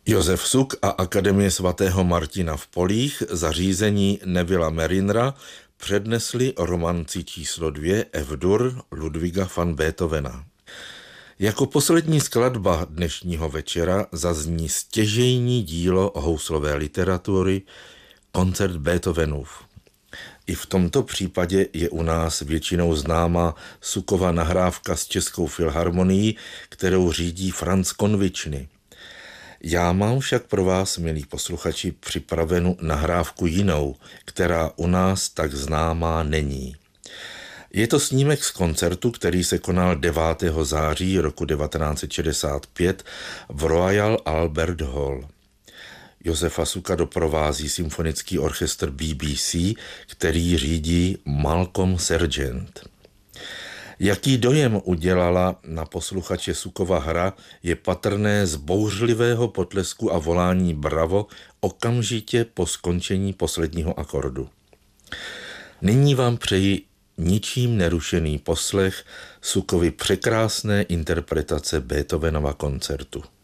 Josef Suk a Akademie svatého Martina v Polích za řízení Nevilla Marinera přednesli romanci číslo 2 F-dur Ludwiga van Beethovena. Jako poslední skladba dnešního večera zazní stěžejní dílo houslové literatury Koncert Beethovenův. I v tomto případě je u nás většinou známá Sukova nahrávka s Českou filharmonií, kterou řídí Franz Konvičny. Já mám však pro vás, milí posluchači, připravenu nahrávku jinou, která u nás tak známá není. Je to snímek z koncertu, který se konal 9. září roku 1965 v Royal Albert Hall. Josefa Suka doprovází symfonický orchestr BBC, který řídí Malcolm Sargent. Jaký dojem udělala na posluchače Sukova hra, je patrné z bouřlivého potlesku a volání bravo okamžitě po skončení posledního akordu. Nyní vám přeji ničím nerušený poslech Sukovy překrásné interpretace Beethovenova koncertu.